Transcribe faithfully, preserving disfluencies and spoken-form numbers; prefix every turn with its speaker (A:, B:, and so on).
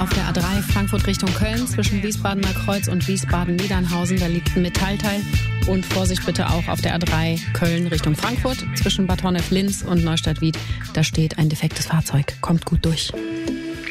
A: Auf der A drei Frankfurt Richtung Köln zwischen Wiesbadener Kreuz und Wiesbaden-Niedernhausen, da liegt ein Metallteil. Und Vorsicht bitte auch auf der A drei Köln Richtung Frankfurt zwischen Bad Honnef-Linz und Neustadt-Wied. Da steht ein defektes Fahrzeug. Kommt gut durch.